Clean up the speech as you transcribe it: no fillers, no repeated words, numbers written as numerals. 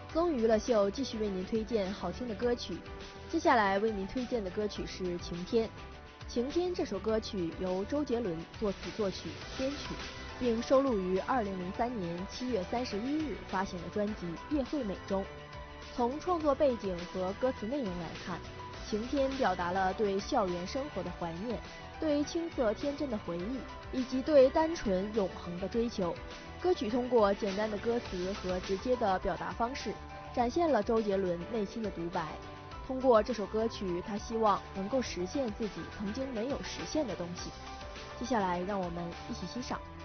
综娱乐秀继续为您推荐好听的歌曲，接下来为您推荐的歌曲是《晴天》。《晴天》这首歌曲由周杰伦作词作曲编曲，并收录于2003年7月31日发行的专辑《叶惠美》中。从创作背景和歌词内容来看，《晴天》表达了对校园生活的怀念，对青涩天真的回忆，以及对单纯永恒的追求。歌曲通过简单的歌词和直接的表达方式，展现了周杰伦内心的独白。通过这首歌曲，他希望能够实现自己曾经没有实现的东西。接下来，让我们一起欣赏。